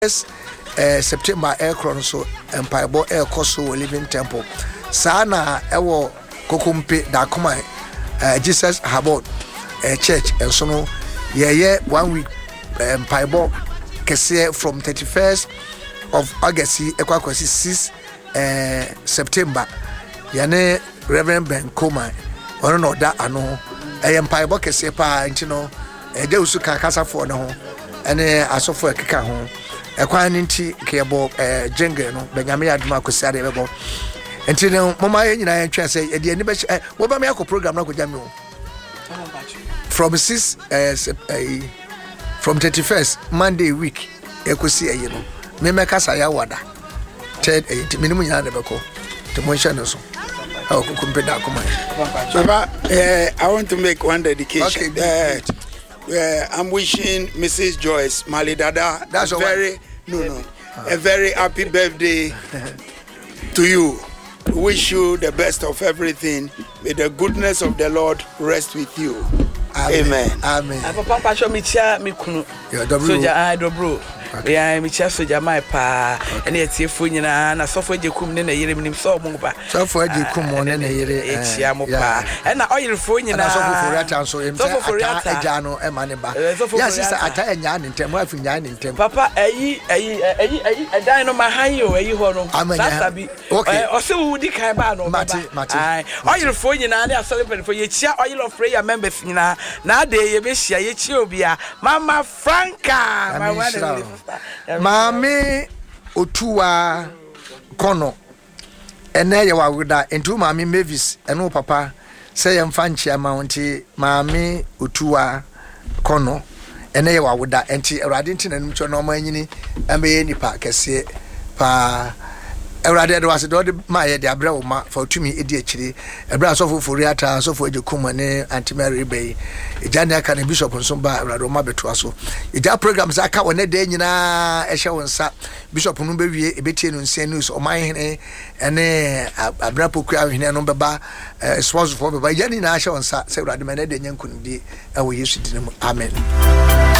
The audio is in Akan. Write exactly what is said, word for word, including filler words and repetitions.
Yes, uh, September aircron so Empire Bo Air Coso Living Temple. Sana ewo kokumpe da kuma uh, Jesus Habot uh, Church and so no yeah yeah one week Empire Bo kese from thirty-first of August ekwa kwasi six uh, September yane Reverend Ben Koma ono no da ano Empire Bo kese pa nti no e de usuka kasa for no ho ene asofo ekeka ho ekwan nti kebo eh jenge no benyame aduma kwasi ade bebo enti no mama ye nyina yentwa se e de ani be wo ba me akọ program na ko jame o from six uh, uh, from thirty-first Monday week ekosi ayi no me me kasa ya wada third enti minimum nyina de beko to mo hye no so o ko kompeda akoma baba eh I want to make one dedication. Okay, uh, uh, I'm wishing Missus Joyce Malidada that's a very no no uh, a very happy birthday to you. Wish you the best of everything. May the goodness of the Lord rest with you. Amen. Amen. Amen. Papa show me chia me kunu. Soja I dobro. Yeah, me chia soja my pa. And yet if we nyina na sofo jekum ne na yere minim so mo ba. Sofo jekum ne na yere e chia mo pa. And na oil fo nyina. Na sofo for ata so em ata eja no e ma ne ba. Ya sister ata enya ne ntem afi nya ne ntem. Papa eyi eyi eyi eyi edan no ma han yo eyi ho no. Sasa bi. Okay. O se wo di kan ba no ba. Ai. Oil fo nyina na celebrate for ye chia oil of prayer members nyina. Na de ye be hia ye chi obia Mama Franca my one Mami Otuwa Kono ene ye wawuda entu mami Mavis eno papa say ye mfa nchia maunti Mami Otuwa Kono ene ye wawuda enti Awurade nti nanum cho no manyini ambe nipa kese pa Awurade do ase do ma ye de abra wo ma fa tumi edi akire abra so fofori ata so fo ejekuma ne Auntie Mary Bay ejane aka ne bishop nso ba Awurade ma beto aso eja programs aka wona de nyina ehye wonsa bishop no be wie ebetie no nsia news o man hene ene abra poku ahene no beba sponsor for beba ejane na ehye wonsa se Awurade ma ne de nyankunidi e wo Yesu dinemu amen.